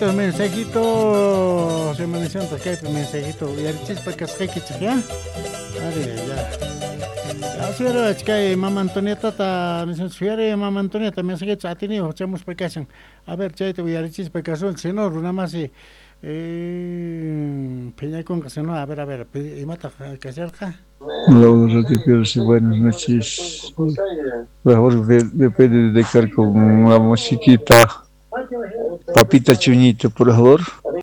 El mensajito, se me decían que hay mensajito, y el chispa que es que ya. Ya. Así era, es que mamá Antonieta, mamá Antonieta, mensajito, a ti ni echamos pecación. A ver, chaito, y el chispa que son, si no, una más y. Peña con que no, a ver, y mata, que cerca. Hola, sí, buenas noches. Por favor, me puede dedicar con la musiquita Papita Chuñito, por favor.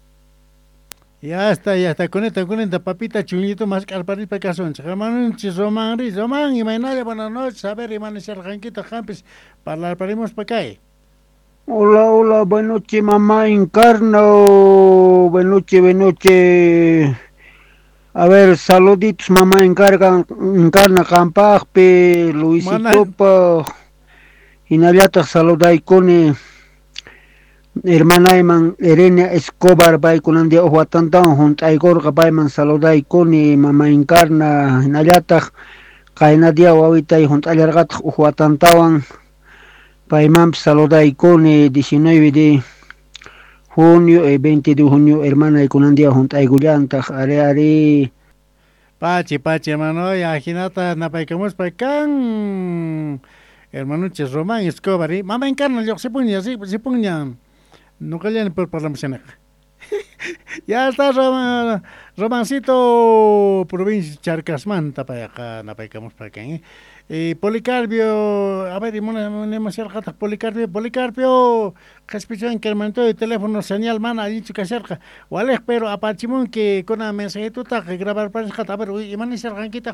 Ya está, conecta, papita, chuñito, más carparita, pecazón. Román, Román, y mañana, buenas noches, a ver, y man, ese arranquito, jampes, parlaremos para acá. Hola, buenas noches, mamá Encarno. Buenas noches. A ver, saluditos, mamá Encarna Campagpe, Mana, Luisito Pa, Inaliata Saludaicone, hermana Eman, Erenia Escobar, Baikunandia Ohuatantan, junto a Igor Gabaiman Saludaicone, mamá Encarna, Inaliata, Kainadia Wawita y junto a Largat Ohuatantawan, Paimam Saludaicone, 19 de junio, 20 de junio, hermana Ikunandia, junto a Igulanta, Are. Pachi, hermano, ya, Ginata, napaicamos para acá. Hermano, Román, Escobar, y mamá encarna, yo se ponía, no callan por la misión. Ya está, Romancito, provincia Charcasmanta, para acá, napaicamos para acá, Policarpio, a ver, y Policarpio, caspicho en que el momento de teléfono señal mana, dicho que cerca, o al pero a Pachimón que con la mensaje tú que grabar para el a ver, y man y cercanquita.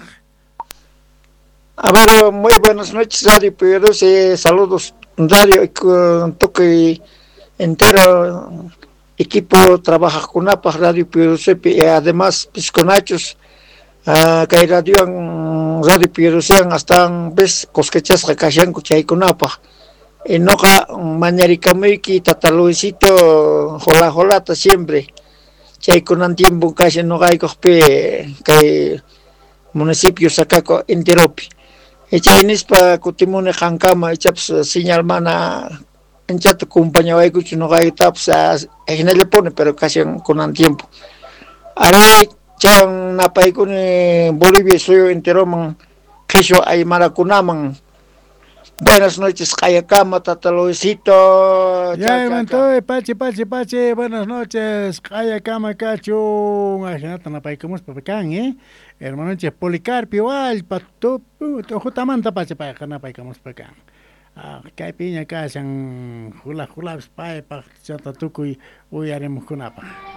A ver, muy buenas noches, Radio Piedros, saludos, Radio, con toque entero, equipo trabaja con APA, Radio Piedros, y además, pisconachos, que hay Radio Piedros, hasta ves, cosquechas, recasian, cuchay con APA. Enoja, Mañaricamuiki, Tataluisito, Jola, siempre. Chay con tiempo, casi no hay que municipio Sacaco, Enteropi. Echainis pa kutimune hankama echaps señal mana en chat compañía hay que no hay taps en le pone pero casi con tiempo. Ahora chan napai con Bolivia soy entero man queso ay maracunaman. Buenas noches, Kayakama, Tataloisito. Ya, hermano, Pache, buenas noches, Kayakama, Cacho, Ajinata, napaicamos para acá, Hermano, Policarpio, al pato, justamente Pache, para acá, napaicamos para acá. Kay piña, acá, hula, spy, para Chatatuco y hoy haremos con apa.